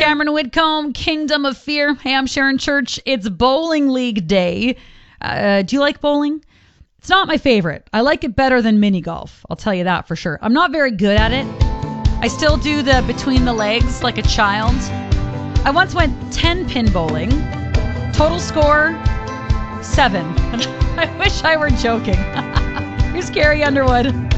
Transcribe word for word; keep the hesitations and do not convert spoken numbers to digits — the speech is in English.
Cameron Whitcomb, Kingdom of Fear. Hey, I'm Sharon Church. It's Bowling League Day. Uh, do you like bowling? It's not my favorite. I like it better than mini golf. I'll tell you that for sure. I'm not very good at it. I still do the between the legs like a child. I once went ten pin bowling. Total score, seven. I wish I were joking. Here's Carrie Underwood.